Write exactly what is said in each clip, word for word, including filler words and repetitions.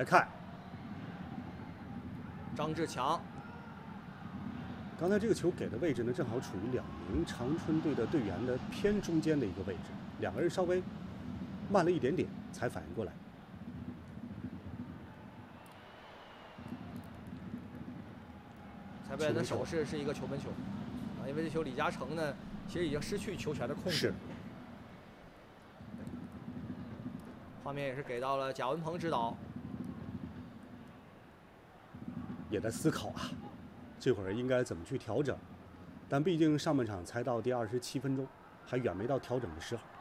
来看张志强。 刚才这个球给的位置呢，正好处于两名长春队的队员的偏中间的一个位置，两个人稍微慢了一点点才反应过来。 裁判员的手势是一个球门球啊，因为这球李嘉诚呢，其实已经失去球权的控制。 是。 画面也是给到了贾文鹏指导， 也在思考啊，这会儿应该怎么去调整？但毕竟上半场才到第二十七分钟，还远没到调整的时候。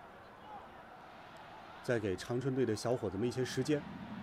再给长春队的小伙子们一些时间。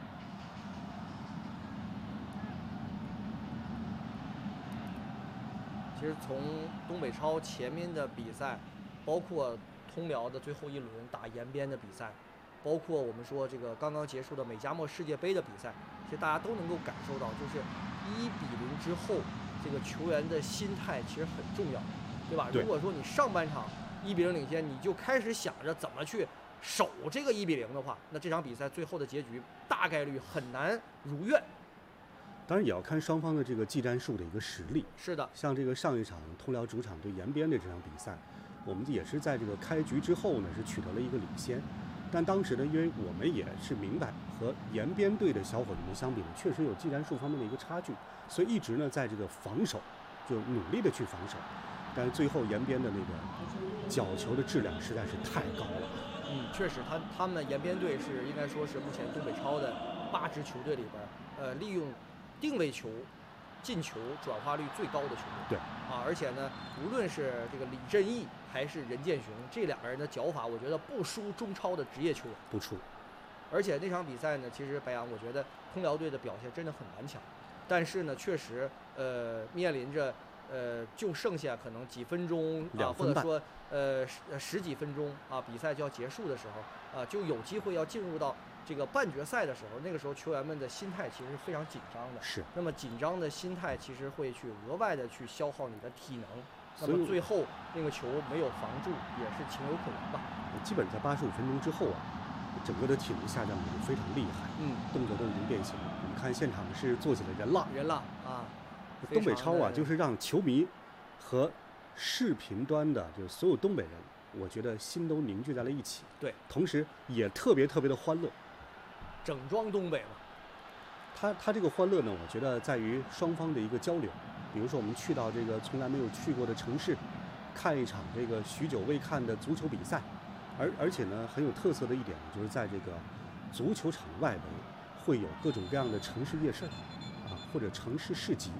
其实从东北超前面的比赛，包括通辽的最后一轮打延边的比赛，包括我们说这个刚刚结束的美加墨世界杯的比赛，其实大家都能够感受到，就是一比零之后，这个球员的心态其实很重要，对吧？ 对。 如果说你上半场一比零领先，你就开始想着怎么去守这个一比零的话，那这场比赛最后的结局大概率很难如愿。 当然也要看双方的这个技战术的一个实力。 是的， 像这个上一场通辽主场对延边的这场比赛，我们也是在这个开局之后呢是取得了一个领先，但当时呢，因为我们也是明白和延边队的小伙子们相比呢，确实有技战术方面的一个差距，所以一直呢在这个防守就努力的去防守，但是最后延边的那个角球的质量实在是太高了。 嗯，确实，他他们延边队是应该说是目前东北超的八支球队里边，呃，利用定位球进球转化率最高的球队。 对啊，而且呢，无论是这个李振义还是任建雄，这两个人的脚法，我觉得不输中超的职业球员， 不出。 而且那场比赛呢，其实白杨，我觉得通辽队的表现真的很顽强，但是呢，确实呃面临着呃就剩下可能几分钟啊，或者说呃十十几分钟啊，比赛就要结束的时候啊，就有机会要进入到这个半决赛的时候，那个时候球员们的心态其实是非常紧张的。 是。 那么紧张的心态其实会去额外的去消耗你的体能，那么最后那个球没有防住也是情有可原吧。 基本在八十五分钟之后啊，整个的体能下降也非常厉害， 嗯， 动作都已经变形了。我们看现场是做起了人浪， 人浪啊。 东北超啊，就是让球迷和视频端的，就是所有东北人，我觉得心都凝聚在了一起。 对， 同时也特别特别的欢乐。 整装东北嘛， 他他这个欢乐呢，我觉得在于双方的一个交流。比如说，我们去到这个从来没有去过的城市，看一场这个许久未看的足球比赛，而而且呢，很有特色的一点就是在这个足球场外围会有各种各样的城市夜市啊，或者城市市集。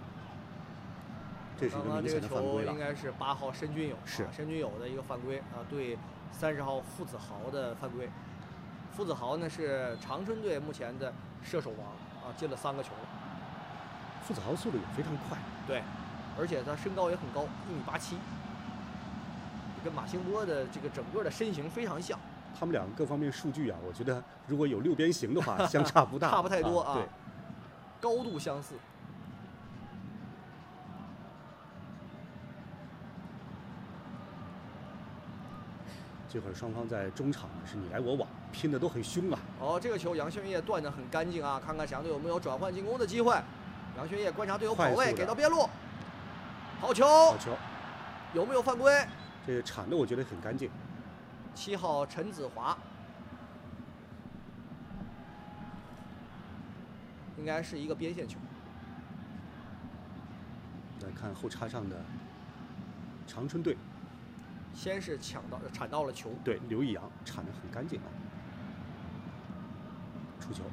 这是一个明显的犯规了。 应该是八号申军友， 是啊、申军友的一个犯规啊，对三十号傅子豪的犯规。傅子豪呢是长春队目前的射手王啊，进了三个球了。 傅子豪速度也非常快， 对，而且他身高也很高，一米八七，跟马兴波的这个整个的身形非常像。 他们俩各方面数据啊，我觉得如果有六边形的话，相差不大， 差不太多啊。 啊对， 高度相似。 这会儿双方在中场是你来我往，拼的都很凶啊。 哦，这个球杨轩烨断得很干净啊，看看翔队有没有转换进攻的机会。杨轩烨观察队友跑位，给到边路，好球！ 好球！ 有没有犯规？ 这个铲的我觉得很干净。 七号陈子华，应该是一个边线球。 来看后插上的长春队。 先是抢到铲到了球， 对，刘易阳铲得很干净啊，出球。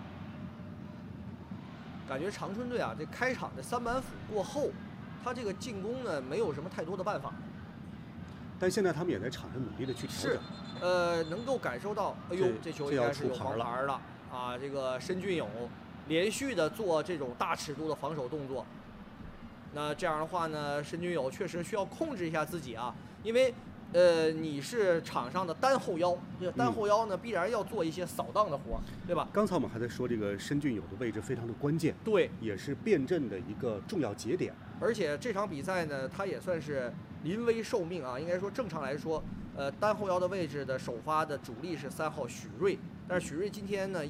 感觉长春队啊，这开场的三板斧过后，他这个进攻呢没有什么太多的办法。 但现在他们也在场上努力的去调整。 是，呃，能够感受到，哎呦， 这球应该是有黄牌了啊！这个申俊友连续的做这种大尺度的防守动作。那这样的话呢，申俊友确实需要控制一下自己啊，因为呃你是场上的单后腰，这个单后腰呢、嗯、必然要做一些扫荡的活，对吧？ 刚才我们还在说这个申俊友的位置非常的关键， 对， 也是变阵的一个重要节点。 而且这场比赛呢，他也算是临危受命啊，应该说正常来说，呃单后腰的位置的首发的主力是三号许睿，但是许睿今天呢。